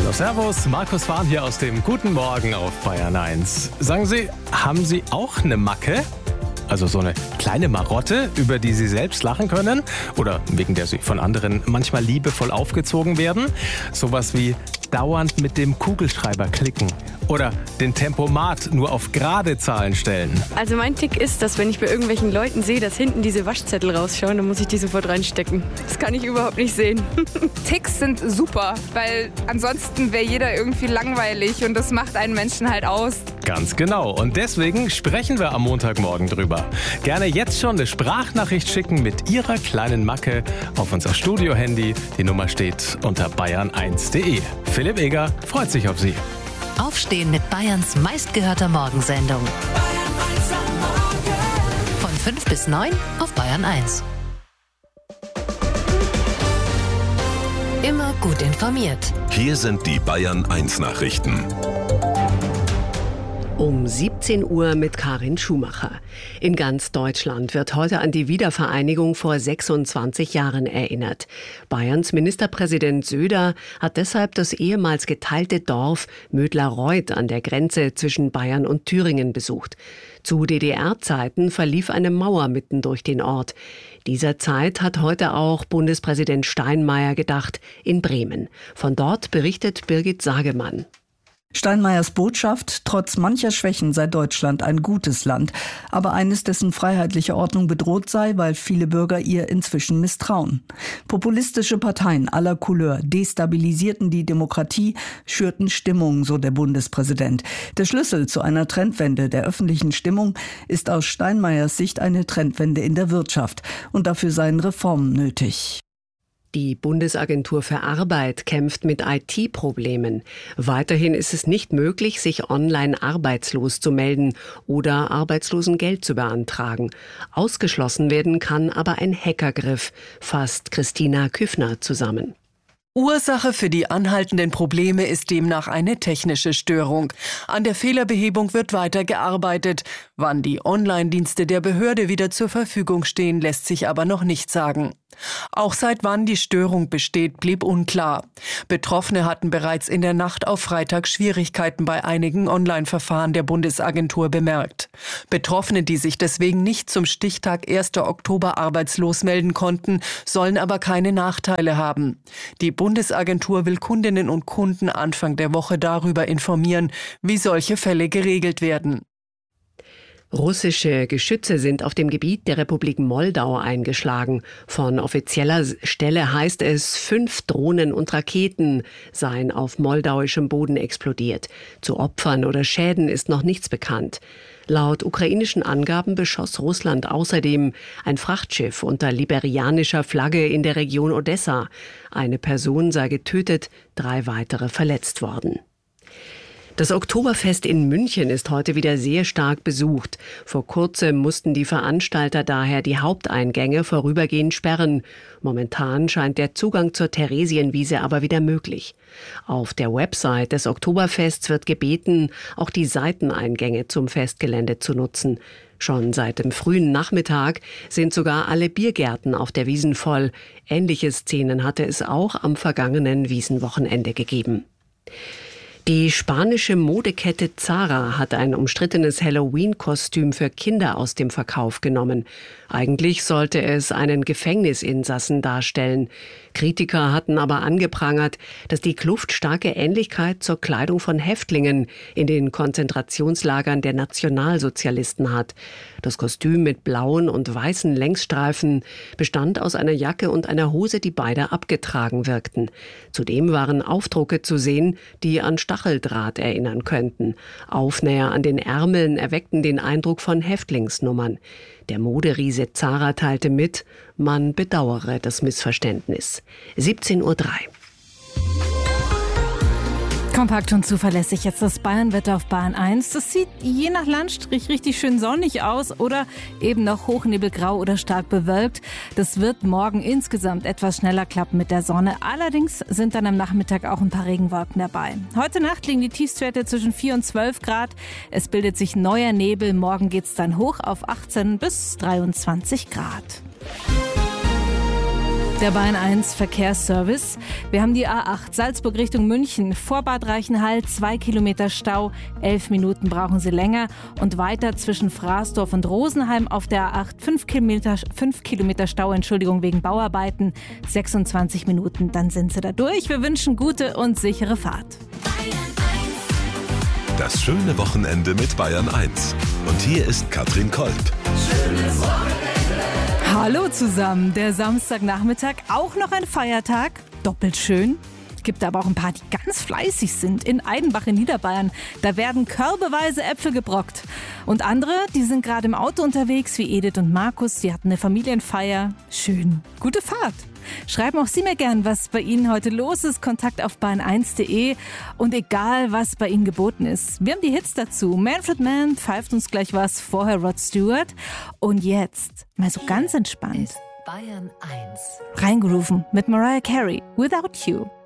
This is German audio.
Hallo, servus, Markus Fahn hier aus dem Guten Morgen auf Bayern 1. Sagen Sie, haben Sie auch eine Macke? Also so eine kleine Marotte, über die Sie selbst lachen können? Oder wegen der Sie von anderen manchmal liebevoll aufgezogen werden? Sowas wie dauernd mit dem Kugelschreiber klicken. Oder den Tempomat nur auf gerade Zahlen stellen. Also mein Tick ist, dass wenn ich bei irgendwelchen Leuten sehe, dass hinten diese Waschzettel rausschauen, dann muss ich die sofort reinstecken. Das kann ich überhaupt nicht sehen. Ticks sind super, weil ansonsten wäre jeder irgendwie langweilig und das macht einen Menschen halt aus. Ganz genau. Und deswegen sprechen wir am Montagmorgen drüber. Gerne jetzt schon eine Sprachnachricht schicken mit Ihrer kleinen Macke auf unser Studio-Handy. Die Nummer steht unter bayern1.de. Philipp Eger freut sich auf Sie. Aufstehen mit Bayerns meistgehörter Morgensendung. Von 5 bis 9 auf Bayern 1. Immer gut informiert. Hier sind die Bayern 1 Nachrichten. Um 17 Uhr mit Karin Schumacher. In ganz Deutschland wird heute an die Wiedervereinigung vor 26 Jahren erinnert. Bayerns Ministerpräsident Söder hat deshalb das ehemals geteilte Dorf Mödlareuth an der Grenze zwischen Bayern und Thüringen besucht. Zu DDR-Zeiten verlief eine Mauer mitten durch den Ort. Dieser Zeit hat heute auch Bundespräsident Steinmeier gedacht in Bremen. Von dort berichtet Birgit Sagemann. Steinmeiers Botschaft: Trotz mancher Schwächen sei Deutschland ein gutes Land, aber eines, dessen freiheitliche Ordnung bedroht sei, weil viele Bürger ihr inzwischen misstrauen. Populistische Parteien aller Couleur destabilisierten die Demokratie, schürten Stimmung, so der Bundespräsident. Der Schlüssel zu einer Trendwende der öffentlichen Stimmung ist aus Steinmeiers Sicht eine Trendwende in der Wirtschaft. Und dafür seien Reformen nötig. Die Bundesagentur für Arbeit kämpft mit IT-Problemen. Weiterhin ist es nicht möglich, sich online arbeitslos zu melden oder Arbeitslosengeld zu beantragen. Ausgeschlossen werden kann aber ein Hackergriff, fasst Christina Küffner zusammen. Ursache für die anhaltenden Probleme ist demnach eine technische Störung. An der Fehlerbehebung wird weiter gearbeitet. Wann die Online-Dienste der Behörde wieder zur Verfügung stehen, lässt sich aber noch nicht sagen. Auch seit wann die Störung besteht, blieb unklar. Betroffene hatten bereits in der Nacht auf Freitag Schwierigkeiten bei einigen Online-Verfahren der Bundesagentur bemerkt. Betroffene, die sich deswegen nicht zum Stichtag 1. Oktober arbeitslos melden konnten, sollen aber keine Nachteile haben. Die Bundesagentur will Kundinnen und Kunden Anfang der Woche darüber informieren, wie solche Fälle geregelt werden. Russische Geschütze sind auf dem Gebiet der Republik Moldau eingeschlagen. Von offizieller Stelle heißt es, 5 Drohnen und Raketen seien auf moldauischem Boden explodiert. Zu Opfern oder Schäden ist noch nichts bekannt. Laut ukrainischen Angaben beschoss Russland außerdem ein Frachtschiff unter liberianischer Flagge in der Region Odessa. Eine Person sei getötet, 3 weitere verletzt worden. Das Oktoberfest in München ist heute wieder sehr stark besucht. Vor kurzem mussten die Veranstalter daher die Haupteingänge vorübergehend sperren. Momentan scheint der Zugang zur Theresienwiese aber wieder möglich. Auf der Website des Oktoberfests wird gebeten, auch die Seiteneingänge zum Festgelände zu nutzen. Schon seit dem frühen Nachmittag sind sogar alle Biergärten auf der Wiesn voll. Ähnliche Szenen hatte es auch am vergangenen Wiesnwochenende gegeben. Die spanische Modekette Zara hat ein umstrittenes Halloween-Kostüm für Kinder aus dem Verkauf genommen. Eigentlich sollte es einen Gefängnisinsassen darstellen. Kritiker hatten aber angeprangert, dass die Kluft starke Ähnlichkeit zur Kleidung von Häftlingen in den Konzentrationslagern der Nationalsozialisten hat. Das Kostüm mit blauen und weißen Längsstreifen bestand aus einer Jacke und einer Hose, die beide abgetragen wirkten. Zudem waren Aufdrucke zu sehen, die an Stacheldraht erinnern könnten. Aufnäher an den Ärmeln erweckten den Eindruck von Häftlingsnummern. Der Moderiese Zara teilte mit, man bedauere das Missverständnis. 17:03 Uhr. Kompakt und zuverlässig jetzt das Bayernwetter auf Bayern 1. Das sieht je nach Landstrich richtig schön sonnig aus oder eben noch hochnebelgrau oder stark bewölkt. Das wird morgen insgesamt etwas schneller klappen mit der Sonne. Allerdings sind dann am Nachmittag auch ein paar Regenwolken dabei. Heute Nacht liegen die Tiefstwerte zwischen 4 und 12 Grad. Es bildet sich neuer Nebel. Morgen geht es dann hoch auf 18 bis 23 Grad. Der Bayern 1 Verkehrsservice. Wir haben die A8 Salzburg Richtung München. Vor Bad Reichenhall 2 Kilometer Stau. 11 Minuten brauchen Sie länger. Und weiter zwischen Fraßdorf und Rosenheim auf der A8 5 Kilometer Stau, wegen Bauarbeiten. 26 Minuten, dann sind Sie da durch. Wir wünschen gute und sichere Fahrt. Das schöne Wochenende mit Bayern 1. Und hier ist Katrin Kolb. Schönes Wochenende. Hallo zusammen, der Samstagnachmittag, auch noch ein Feiertag, doppelt schön. Gibt aber auch ein paar, die ganz fleißig sind. In Aidenbach in Niederbayern, da werden körbeweise Äpfel gebrockt. Und andere, die sind gerade im Auto unterwegs, wie Edith und Markus, die hatten eine Familienfeier. Schön, gute Fahrt. Schreiben auch Sie mir gern, was bei Ihnen heute los ist. Kontakt auf bayern1.de. Und egal, was bei Ihnen geboten ist. Wir haben die Hits dazu. Manfred Mann pfeift uns gleich was, vorher Rod Stewart. Und jetzt mal so ganz entspannt. Bayern 1. Reingerufen mit Mariah Carey, Without You.